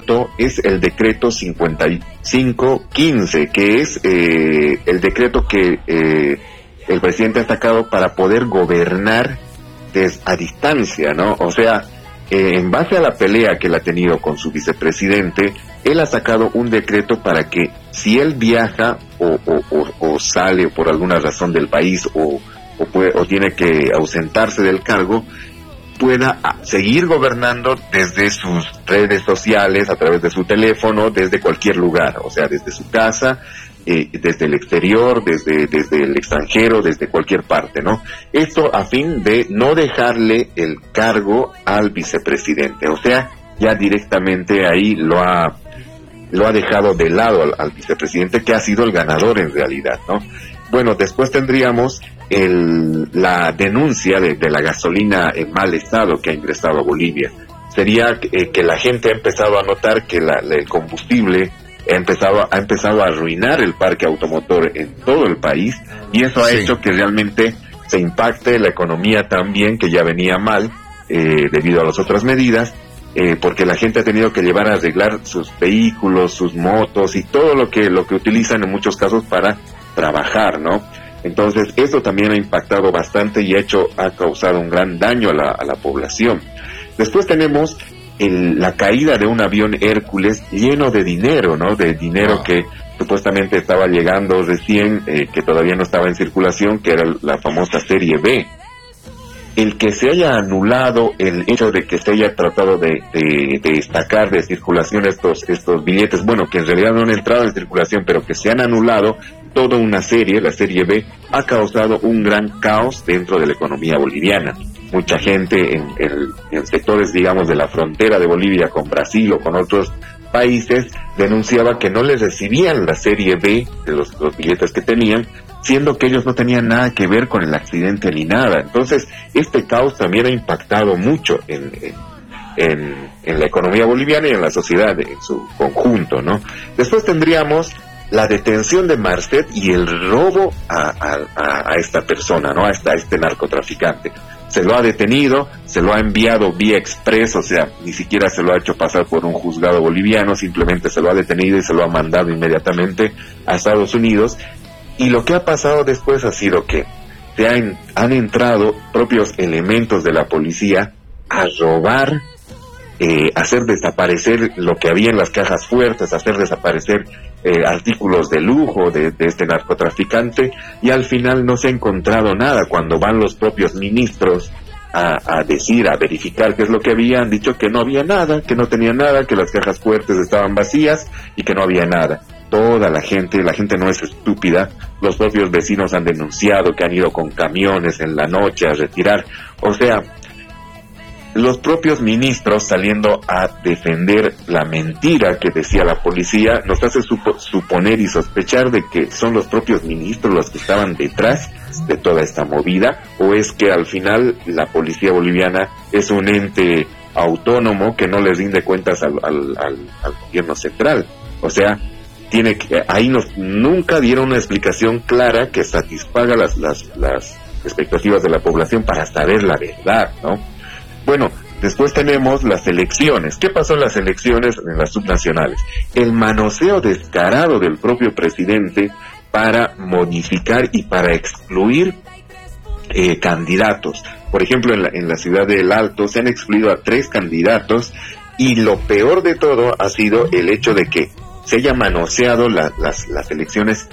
voto es el decreto 5515, que es el decreto que el presidente ha sacado para poder gobernar a distancia, ¿no? O sea, en base a la pelea que él ha tenido con su vicepresidente, él ha sacado un decreto para que si él viaja o sale por alguna razón del país o tiene que ausentarse del cargo, pueda seguir gobernando desde sus redes sociales, a través de su teléfono, desde cualquier lugar, o sea, desde su casa, desde el exterior, desde el extranjero, desde cualquier parte, ¿no? Esto a fin de no dejarle el cargo al vicepresidente, o sea, ya directamente ahí lo ha dejado de lado al vicepresidente, que ha sido el ganador en realidad, ¿no? Bueno, después tendríamos la denuncia de la gasolina en mal estado que ha ingresado a Bolivia. Sería que la gente ha empezado a notar que el combustible ha empezado a arruinar el parque automotor en todo el país, y eso ha hecho que realmente se impacte la economía también, que ya venía mal debido a las otras medidas, porque la gente ha tenido que llevar a arreglar sus vehículos, sus motos y todo lo que utilizan en muchos casos para trabajar, ¿no? Entonces eso también ha impactado bastante y ha causado un gran daño a la población. Después tenemos la caída de un avión Hércules lleno de dinero, ¿no? De dinero que supuestamente estaba llegando recién, que todavía no estaba en circulación, que era la famosa serie B. El que se haya anulado, el hecho de que se haya tratado de destacar de circulación estos billetes, bueno, que en realidad no han entrado en circulación, pero que se han anulado, toda una serie, la serie B, ha causado un gran caos dentro de la economía boliviana. Mucha gente en sectores, digamos, de la frontera de Bolivia con Brasil o con otros países, denunciaba que no les recibían la serie B de los billetes que tenían, siendo que ellos no tenían nada que ver con el accidente ni nada. Entonces, este caos también ha impactado mucho en la economía boliviana y en la sociedad en su conjunto, ¿no? Después tendríamos la detención de Marcet y el robo a esta persona, ¿no? A este narcotraficante. Se lo ha detenido, se lo ha enviado vía express, o sea, ni siquiera se lo ha hecho pasar por un juzgado boliviano, simplemente se lo ha detenido y se lo ha mandado inmediatamente a Estados Unidos. Y lo que ha pasado después ha sido que han entrado propios elementos de la policía a robar, hacer desaparecer lo que había en las cajas fuertes, hacer desaparecer artículos de lujo de este narcotraficante, y al final no se ha encontrado nada. Cuando van los propios ministros a verificar qué es lo que había, han dicho que no había nada, que no tenía nada, que las cajas fuertes estaban vacías y que no había nada. Toda la gente no es estúpida, los propios vecinos han denunciado que han ido con camiones en la noche a retirar, o sea, los propios ministros saliendo a defender la mentira que decía la policía, nos hace suponer y sospechar de que son los propios ministros los que estaban detrás de toda esta movida, o es que al final la policía boliviana es un ente autónomo que no les rinde cuentas al gobierno central. O sea, nunca dieron una explicación clara que satisfaga las expectativas de la población para saber la verdad, ¿no? Bueno, después tenemos las elecciones. ¿Qué pasó en las elecciones en las subnacionales? El manoseo descarado del propio presidente para modificar y para excluir candidatos. Por ejemplo, en la ciudad del Alto se han excluido a 3 candidatos, y lo peor de todo ha sido el hecho de que se haya manoseado las elecciones,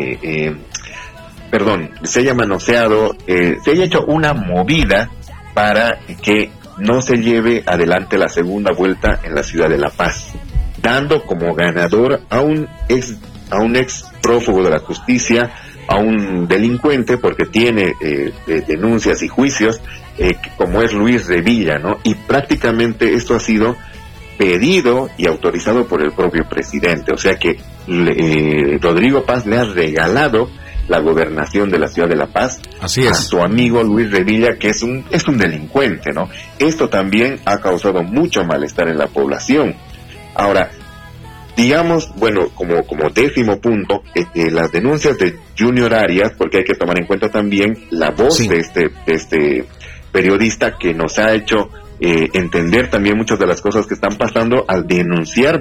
se haya hecho una movida para que no se lleve adelante la segunda vuelta en la ciudad de La Paz, dando como ganador a un ex prófugo de la justicia, a un delincuente, porque tiene denuncias y juicios, como es Luis Revilla, ¿no? Y prácticamente esto ha sido pedido y autorizado por el propio presidente, o sea que Rodrigo Paz le ha regalado la gobernación de la ciudad de La Paz a su amigo Luis Revilla, que es un delincuente, ¿no? Esto también ha causado mucho malestar en la población. Ahora, digamos, bueno, como 10º punto, las denuncias de Junior Arias, porque hay que tomar en cuenta también la voz de este periodista, que nos ha hecho entender también muchas de las cosas que están pasando al denunciar